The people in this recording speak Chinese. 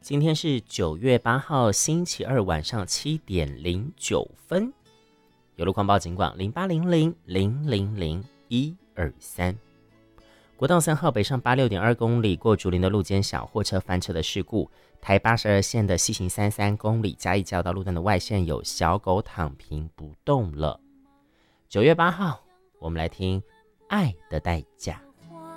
今天是9月8号星期二晚上7点09分，有路况报警广0800000123。国道3号北上86.2公里过竹林的路肩小货车翻车的事故，台82线的西行33公里嘉义交道路段的外线有小狗躺平不动了。9月8号，我们来听《爱的代价》。